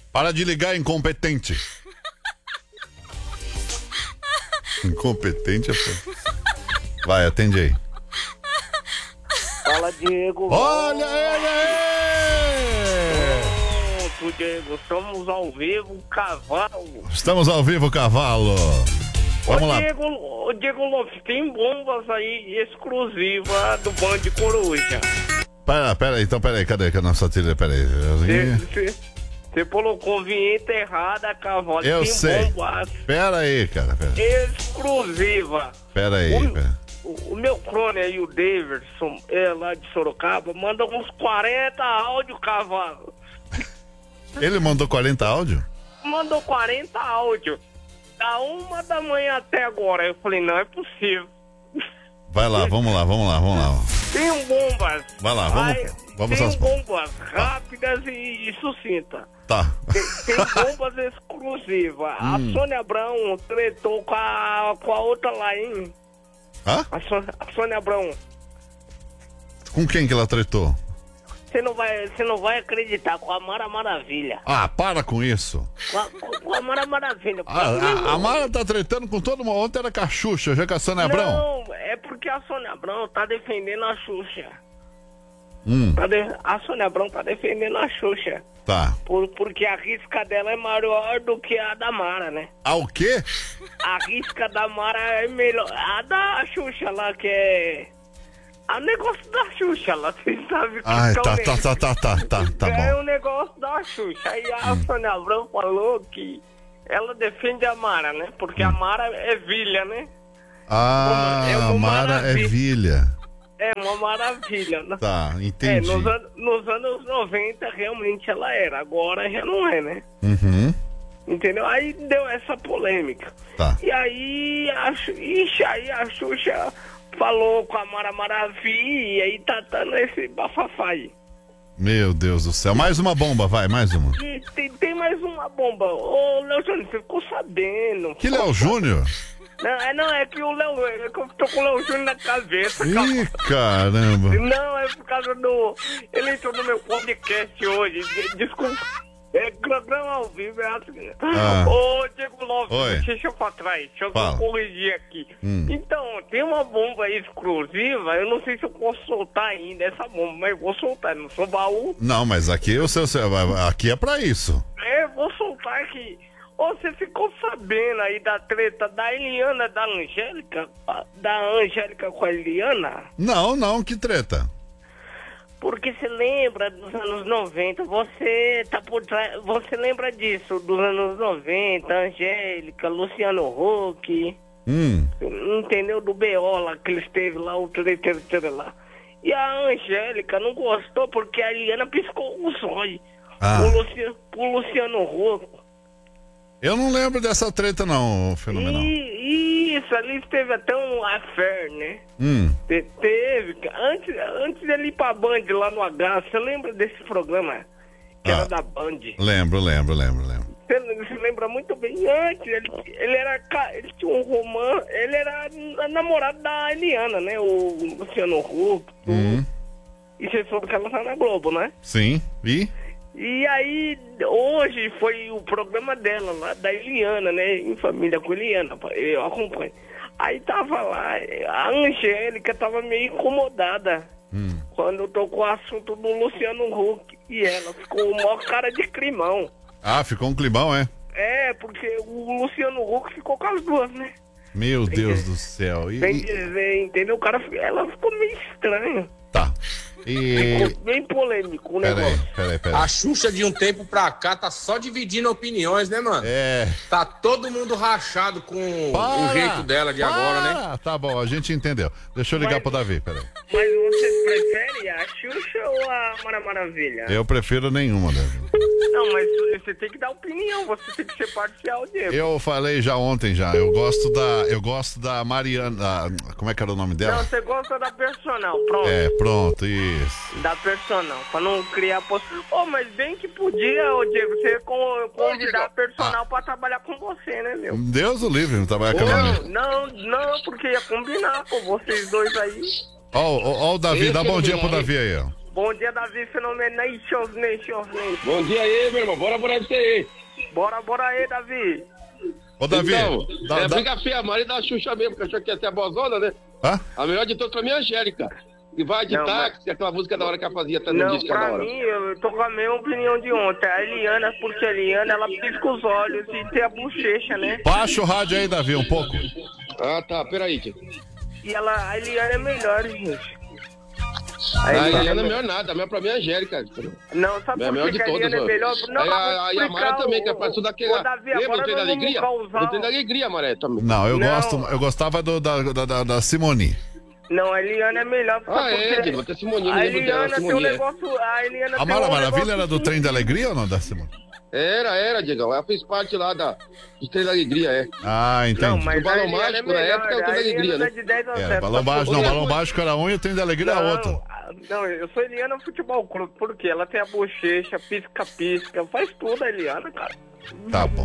Para de ligar, incompetente. Incompetente é foda. Vai, atende aí. Fala, Diego. Olha ele aí! Pronto, Diego. Estamos ao vivo, cavalo. Estamos ao vivo, cavalo. Vamos lá. Ô, Diego Lopes, tem bombas aí exclusivas do Band Coruja. Pera aí, então pera aí, cadê a nossa trilha? Pera aí. Você colocou vinheta errada, cavalo. Eu tem sei. bombas Pera aí, cara. exclusiva. Pera aí. O meu clone aí, o Davidson, lá de Sorocaba, manda uns 40 áudios, cavalo. Ele mandou 40 áudio? Mandou 40 áudios. Da 1 da manhã até agora. Eu falei, não é possível. Vai lá, vamos lá. Tem bombas. Vai lá, vamos Tem às bombas rápidas e sucintas. Tá. Tem bombas exclusivas. A Sônia Abrão tretou com a outra lá, hein? Hã? A Sônia Abrão. Com quem que ela tretou? Você não vai acreditar, com a Mara Maravilha. Ah, para com isso. Com a Mara Maravilha. A Mara tá tretando com todo mundo. Ontem era com a Xuxa, já com a Sônia Abrão. Não, é porque a Sônia Abrão tá defendendo a Xuxa. A Sônia Abrão tá defendendo a Xuxa. Tá. Porque a risca dela é maior do que a da Mara, né? Ah, o quê? A risca da Mara é melhor. A da Xuxa lá, que é... O negócio da Xuxa lá, vocês sabem que Ai, tá bom. É o negócio da Xuxa. Aí a Sônia Abrão falou que ela defende a Mara, né? Porque a Mara é vilha, né? Ah, a Mara é vilha. É uma maravilha. Né? Tá, entendi. Nos anos 90 realmente ela era, agora já não é, né? Uhum. Entendeu? Aí deu essa polêmica. Tá. E aí a Xuxa falou com a Mara Maravilha e aí tá dando esse bafafá aí. Meu Deus do céu. Mais uma bomba, vai, mais uma. E tem mais uma bomba. Ô, Léo Júnior, você ficou sabendo. Que Léo Júnior? Não, é que o Léo... É que eu tô com o Léo Júnior na cabeça. Ih, caramba. Não, é por causa do... Ele entrou no meu podcast hoje. Desculpa. É programa ao vivo, é assim. Ô, Diego Lopes, Oi. deixa eu pra trás, deixa eu Fala. corrigir aqui. Então, tem uma bomba exclusiva, eu não sei se eu posso soltar ainda essa bomba, mas eu vou soltar, não sou baú. Não, mas aqui aqui é pra isso. Vou soltar aqui. Ô, você ficou sabendo aí da treta da Eliana, da Angélica? Da Angélica com a Eliana? Não, que treta. Porque você lembra dos anos 90, você tá por trás, você lembra disso, dos anos 90, Angélica, Luciano Huck, entendeu? Do BO lá, que eles teve lá, o treteiro lá. E a Angélica não gostou porque a Eliana piscou os olhos. O Luciano Huck. Eu não lembro dessa treta não, Fenomenal. Isso, ali teve até um affair, né? Teve. Antes dele ir pra Band lá no H, você lembra desse programa? Que era da Band. Lembro. Você lembra muito bem. Antes, ele tinha um romance, ele era namorado da Eliana, né? O Luciano Huck. E você soube que ela tá na Globo, né? Sim, E aí, hoje foi o programa dela lá, da Eliana, né? Em família com a Eliana, eu acompanho. Aí tava lá, a Angélica tava meio incomodada quando tocou o assunto do Luciano Huck. E ela ficou uma cara de climão. Ah, ficou um climão, é? É, porque o Luciano Huck ficou com as duas, né? Meu Deus do céu. Bem dizer, entendeu? Ela ficou meio estranha. Tá. Ficou bem polêmico o negócio. Peraí. A Xuxa de um tempo pra cá tá só dividindo opiniões, né, mano? Tá todo mundo rachado com o jeito dela de agora, né? Tá bom, a gente entendeu. Deixa eu ligar pro Davi, peraí. Mas você prefere a Xuxa ou a Mara Maravilha? Eu prefiro nenhuma, Davi. Não, mas você tem que dar opinião, você tem que ser parcial dele. Eu falei já ontem já, eu gosto da Mariana, como é que era o nome dela? Não, você gosta da personal, pronto. Pronto, isso. Da personal, pra não criar... mas bem que podia, Diego, você convidar a personal pra trabalhar com você, né, meu? Deus o livre, não trabalhar com ela. Não, porque ia combinar com vocês dois aí. Ó o Davi, dá bom dia pro Davi aí, ó. Bom dia, Davi Fenomenal. Bom dia aí, meu irmão. Bora isso aí. Bora aí, Davi. Ô, Davi. Então, briga feia, Maria da Xuxa mesmo, que achou que ia ser a bozona, né? Hã? A melhor de todas pra mim é a Angélica. Que vai de táxi, aquela música da hora que ela fazia até no disco da hora. Pra mim, eu tô com a mesma opinião de ontem. A Eliana, porque a Eliana, ela pisca os olhos e tem a bochecha, né? Baixa o rádio aí, Davi, um pouco. Ah, tá, peraí, tio. E a Eliana é melhor, gente. A Eliana é melhor nada, a melhor pra mim é a Angélica. Não, sabe por que a Eliana é melhor? Não, a Mara também, que é pra tudo aquele... Lembra do Trem da Alegria? Do Trem da Alegria, Maré, também. Não, eu gostava da Simone. Não, a Eliana é melhor. Diego, tem Simone. A Eliana tem um negócio... A Mara Maravilha era do Trem da Alegria ou não, da Simone? Era, Diego. Ela fez parte lá do Trem da Alegria, é. Ah, entendi. Não, mas o Balão Mágico, na época, é o Trem da Alegria, né? Balão Mágico era um e o Trem da Alegria era outro. Não, eu sou Eliana Futebol Clube, porque ela tem a bochecha, pisca-pisca, faz tudo a Eliana, cara. Tá bom.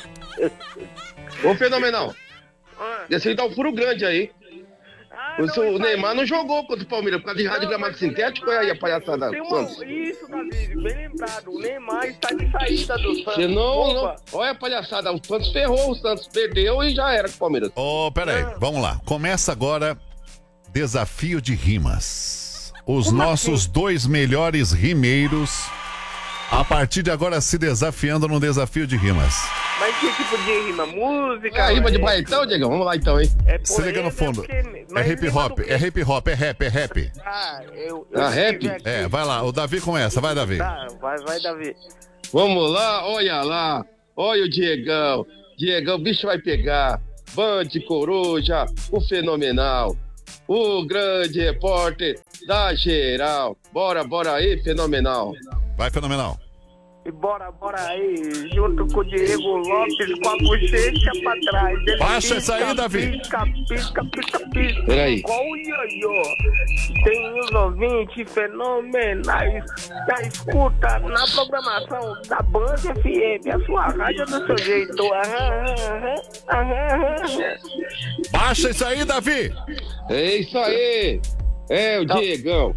Ô, Fenomenal. Esse aí dá um furo grande aí. O Neymar não jogou contra o Palmeiras por causa de rádio gramado sintético, aí a palhaçada. Isso, Davi, bem lembrado. O Neymar está de saída do Santos. Não. Olha a palhaçada. O Santos ferrou, o Santos perdeu e já era com o Palmeiras. Peraí, vamos lá. Começa agora Desafio de Rimas. Os nossos 2 melhores rimeiros, a partir de agora, se desafiando no Desafio de Rimas. Mas que tipo de rima? Música? Rima de baitão, Diego? Vamos lá então, hein? Se liga no fundo. É hip hop, é rap. rap? Vai lá, o Davi começa, vai, Davi. Tá, vai, Davi. Vamos lá, olha o Diegão. Diegão, o bicho vai pegar. Band Coruja, o Fenomenal. O grande repórter da geral. Bora aí, Fenomenal. Vai, Fenomenal. E bora aí, junto com o Diego Lopes, com a bochecha pra trás. Ele baixa isso aí, Davi. Pisca. Peraí. Igual o ioiô. Tem os ouvintes fenomenais da escuta na programação da Band FM, a sua rádio do seu jeito. Baixa isso aí, Davi. É isso aí. O Diegão.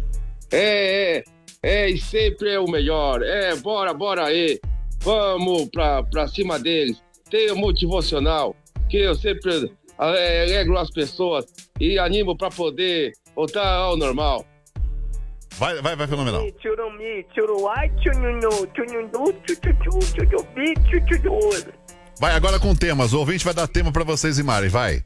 E sempre é o melhor. Bora aí. Vamos pra cima deles. Tem o motivacional, que eu sempre alegro as pessoas e animo pra poder voltar ao normal. Vai, Fenomenal. Vai agora com temas. O ouvinte vai dar tema pra vocês rimarem. Vai.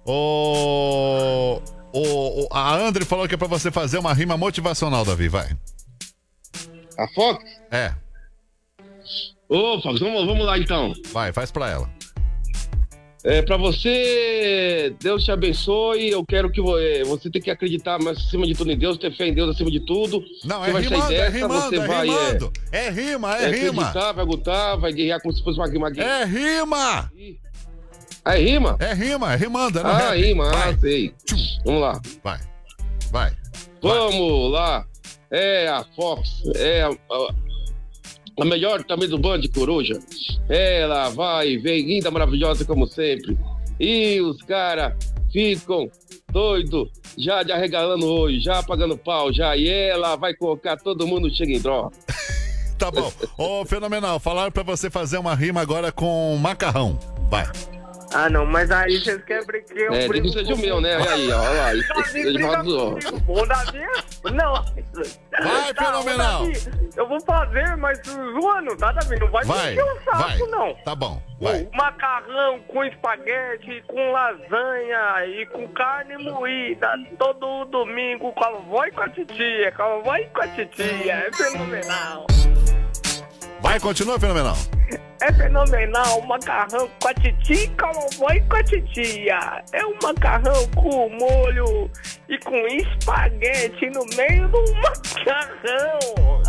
A André falou que é pra você fazer uma rima motivacional, Davi. Vai. A Fox? É. Ô, Fox, vamos lá então. Vai, faz pra ela. Pra você, Deus te abençoe. Eu quero que você tem que acreditar mais acima de tudo em Deus, ter fé em Deus acima de tudo. Não, você vai rimando, sair dessa, rimando. É rima. Acreditar, vai lutar, vai guerrear como se fosse uma rima. É rima! É rima? É rimando. Rima, sei. Vamos lá. Vai. Vamos lá. A Fox, a melhor também do Band Coruja. Ela vai e vem, linda, maravilhosa como sempre. E os caras ficam doidos, já de arregalando hoje, já pagando pau, já. E ela vai colocar todo mundo chega em dró. Tá bom. Fenomenal. Falaram pra você fazer uma rima agora com macarrão. Vai. Ah, não, mas aí vocês querem brincar. Tem que ser o meu, né? Aí, ó lá. Bom, Davi, não. Vai, Fenomenal. Davi, eu vou fazer, mas zoando, tá, Davi? Não vai encher o saco, não. Tá bom, vai. Macarrão com espaguete, com lasanha e com carne moída, todo domingo com a vovó e com a titia. É fenomenal. Vai, continua, Fenomenal. É fenomenal, macarrão com a titia, com a vovó e com a titia. É um macarrão com molho e com espaguete no meio do macarrão.